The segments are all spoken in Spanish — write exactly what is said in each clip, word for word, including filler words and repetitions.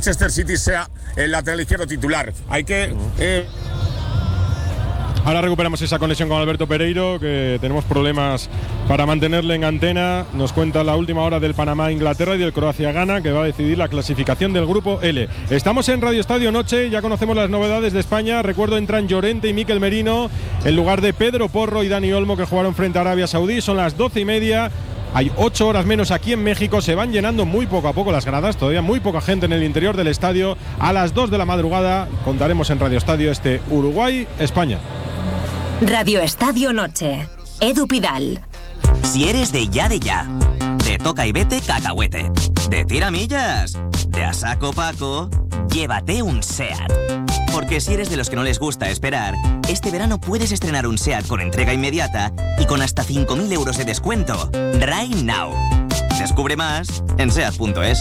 Manchester City sea el lateral izquierdo titular. Hay que... Eh... Ahora recuperamos esa conexión con Alberto Pereiro, que tenemos problemas para mantenerle en antena. Nos cuenta la última hora del Panamá-Inglaterra y del Croacia-Ghana, que va a decidir la clasificación del Grupo L. Estamos en Radio Estadio Noche, ya conocemos las novedades de España. Recuerdo, entran Llorente y Mikel Merino en lugar de Pedro Porro y Dani Olmo, que jugaron frente a Arabia Saudí. Son las doce y media. Hay ocho horas menos aquí en México. Se van llenando muy poco a poco las gradas. Todavía muy poca gente en el interior del estadio. A las dos de la madrugada contaremos en Radio Estadio este Uruguay-España. Radio Estadio Noche. Edu Pidal. Si eres de ya de ya, de toca y vete cacahuete, de tiramillas, de a saco paco, llévate un SEAT. Porque si eres de los que no les gusta esperar, este verano puedes estrenar un SEAT con entrega inmediata y con hasta cinco mil euros de descuento. Right now. Descubre más en seat punto es.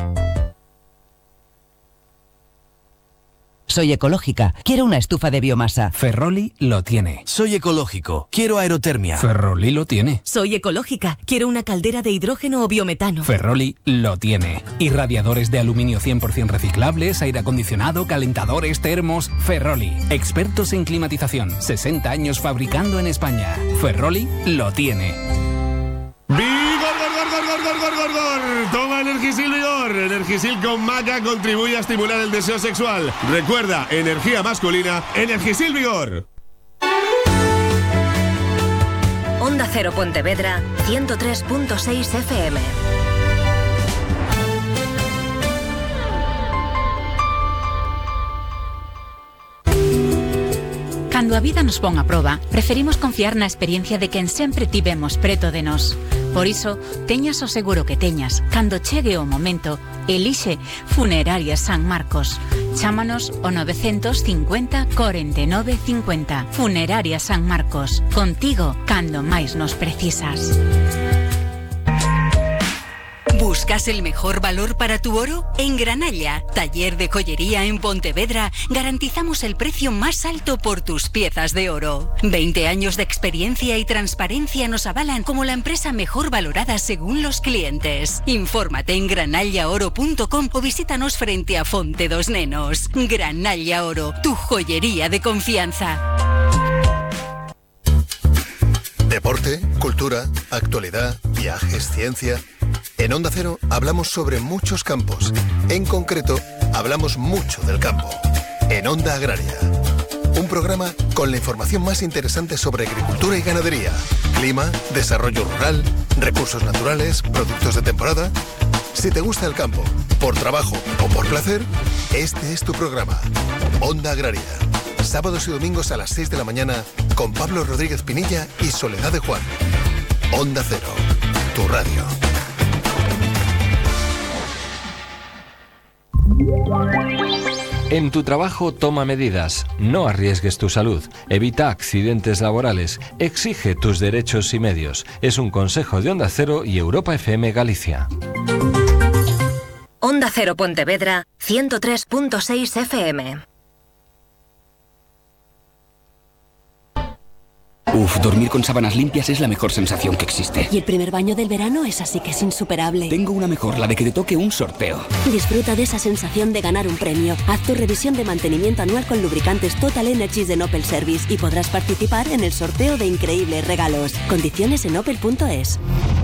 Soy ecológica, quiero una estufa de biomasa. Ferroli lo tiene. Soy ecológico, quiero aerotermia. Ferroli lo tiene. Soy ecológica, quiero una caldera de hidrógeno o biometano. Ferroli lo tiene. Irradiadores de aluminio cien por ciento reciclables, aire acondicionado, calentadores, termos. Ferroli, expertos en climatización, sesenta años fabricando en España. Ferroli lo tiene. ¡Vigor, gor, gor, gor, gor, gor, gor, gor! Toma Energisil Vigor. Energisil con maca contribuye a estimular el deseo sexual. Recuerda, energía masculina, Energisil Vigor. Onda Cero Pontevedra, ciento tres punto seis F M. Cando a vida nos pon a proba, preferimos confiar na experiencia de quen sempre tivemos preto de nós. Por iso, teñas o seguro que teñas, cando chegue o momento, elixe Funerarias San Marcos. Chámanos o novecientos cincuenta, cuarenta y nueve cincuenta. Funerarias San Marcos. Contigo, cando máis nos precisas. ¿Buscas el mejor valor para tu oro? En Granalla, taller de joyería en Pontevedra, garantizamos el precio más alto por tus piezas de oro. veinte años de experiencia y transparencia nos avalan como la empresa mejor valorada según los clientes. Infórmate en granalla oro punto com o visítanos frente a Fonte dos Nenos. Granalla Oro, tu joyería de confianza. Deporte, cultura, actualidad, viajes, ciencia. En Onda Cero hablamos sobre muchos campos. En concreto, hablamos mucho del campo. En Onda Agraria. Un programa con la información más interesante sobre agricultura y ganadería, clima, desarrollo rural, recursos naturales, productos de temporada. Si te gusta el campo, por trabajo o por placer, este es tu programa. Onda Agraria. Sábados y domingos a las seis de la mañana con Pablo Rodríguez Pinilla y Soledad de Juan. Onda Cero, tu radio. En tu trabajo toma medidas, no arriesgues tu salud, evita accidentes laborales, exige tus derechos y medios. Es un consejo de Onda Cero y Europa F M Galicia. Onda Cero Pontevedra, ciento tres punto seis F M. Uf, dormir con sábanas limpias es la mejor sensación que existe. Y el primer baño del verano es así que es insuperable. Tengo una mejor, la de que te toque un sorteo. Disfruta de esa sensación de ganar un premio. Haz tu revisión de mantenimiento anual con lubricantes Total Energies de Opel Service y podrás participar en el sorteo de increíbles regalos. Condiciones en opel punto es.